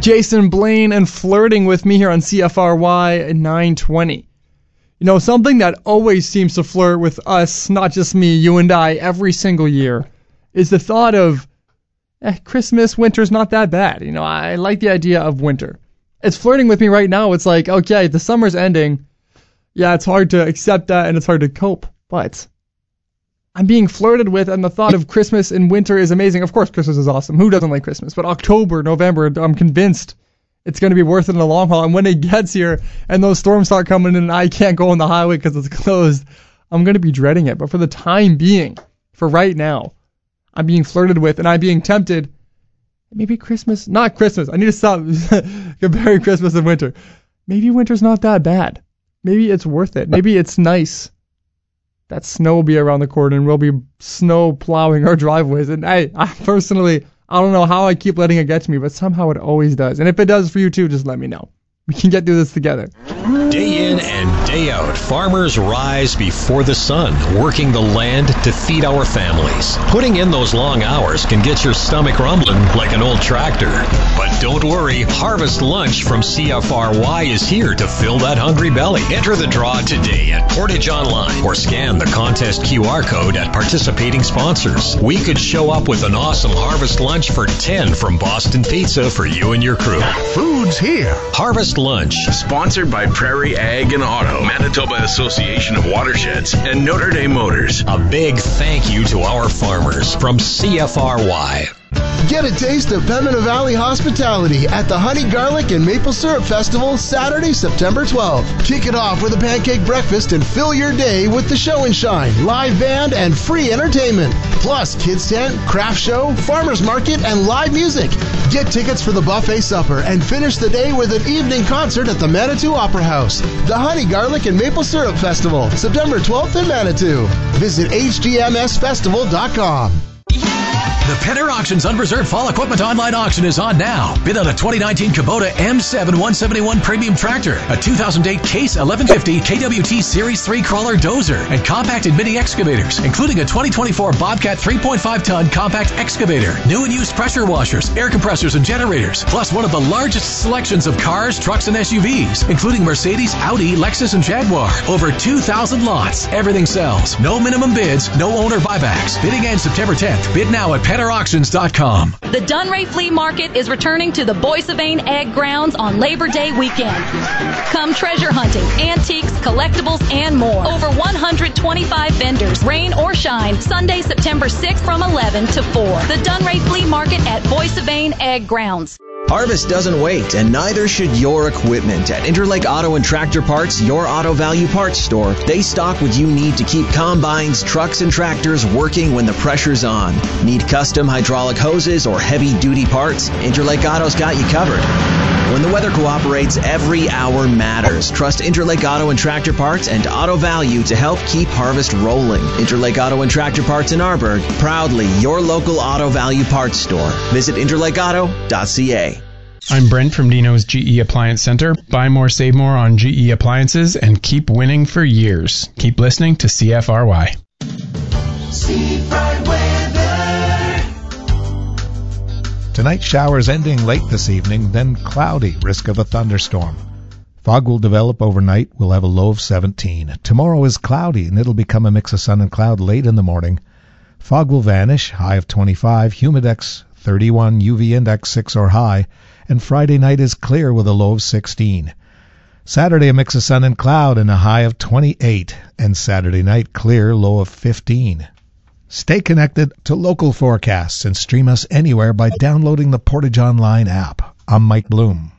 Jason Blaine and Flirting with Me here on CFRY 920. You know, something that always seems to flirt with us, not just me, you and I, every single year, is the thought of Christmas, winter's not that bad. You know, I like the idea of winter. It's flirting with me right now. It's like, okay, the summer's ending. Yeah, it's hard to accept that and it's hard to cope, but I'm being flirted with, and the thought of Christmas and winter is amazing. Of course, Christmas is awesome. Who doesn't like Christmas? But October, November, I'm convinced it's going to be worth it in the long haul. And when it gets here and those storms start coming in and I can't go on the highway because it's closed, I'm going to be dreading it. But for the time being, for right now, I'm being flirted with and I'm being tempted. Maybe Christmas, not Christmas. I need to stop comparing Christmas and winter. Maybe winter's not that bad. Maybe it's worth it. Maybe it's nice that snow will be around the corner and we'll be snow plowing our driveways. And hey, I don't know how I keep letting it get to me, but somehow it always does. And if it does for you too, just let me know. We can get through this together. Day in and day out, farmers rise before the sun, working the land to feed our families. Putting in those long hours can get your stomach rumbling like an old tractor. But don't worry, Harvest Lunch from CFRY is here to fill that hungry belly. Enter the draw today at Portage Online or scan the contest QR code at participating sponsors. We could show up with an awesome Harvest Lunch for 10 from Boston Pizza for you and your crew. Food's here. Harvest Lunch. Sponsored by Prairie Ag and Auto, Manitoba Association of Watersheds, and Notre Dame Motors. A big thank you to our farmers from CFRY. Get a taste of Pembina Valley hospitality at the Honey Garlic and Maple Syrup Festival Saturday, September 12th. Kick it off with a pancake breakfast and fill your day with the show and shine, live band, and free entertainment. Plus, kids tent, craft show, farmers market, and live music. Get tickets for the buffet supper and finish the day with an evening concert at the Manitou Opera House. The Honey Garlic and Maple Syrup Festival, September 12th in Manitou. Visit hgmsfestival.com. The Penner Auctions Unreserved Fall Equipment Online Auction is on now. Bid on a 2019 Kubota M7 171 Premium Tractor, a 2008 Case 1150 KWT Series 3 Crawler Dozer, and compact and mini excavators, including a 2024 Bobcat 3.5-ton compact excavator, new and used pressure washers, air compressors, and generators, plus one of the largest selections of cars, trucks, and SUVs, including Mercedes, Audi, Lexus, and Jaguar. Over 2,000 lots. Everything sells. No minimum bids, no owner buybacks. Bidding ends September 10th. Bid now at PennerAuctions.com. The Dunray Flea Market is returning to the Boissavane Ag Grounds on Labor Day weekend. Come treasure hunting, antiques, collectibles, and more. Over 125 vendors, rain or shine, Sunday, September 6th from 11 to 4. The Dunray Flea Market at Boissavane Ag Grounds. Harvest doesn't wait, and neither should your equipment. At Interlake Auto and Tractor Parts, your auto value parts store, they stock what you need to keep combines, trucks, and tractors working when the pressure's on. Need custom hydraulic hoses or heavy-duty parts? Interlake Auto's got you covered. When the weather cooperates, every hour matters. Trust Interlake Auto and Tractor Parts and Auto Value to help keep Harvest rolling. Interlake Auto and Tractor Parts in Arborg, proudly your local auto value parts store. Visit interlakeauto.ca. I'm Brent from Dino's GE Appliance Center. Buy more, save more on GE appliances and keep winning for years. Keep listening to CFRY. Seafront weather. Tonight, showers ending late this evening, then cloudy, risk of a thunderstorm. Fog will develop overnight. We'll have a low of 17. Tomorrow is cloudy, and it'll become a mix of sun and cloud late in the morning. Fog will vanish, high of 25, humidex 31, UV index 6 or high, and Friday night is clear with a low of 16. Saturday, a mix of sun and cloud and a high of 28, and Saturday night clear, low of 15. Stay connected to local forecasts and stream us anywhere by downloading the Portage Online app. I'm Mike Bloom.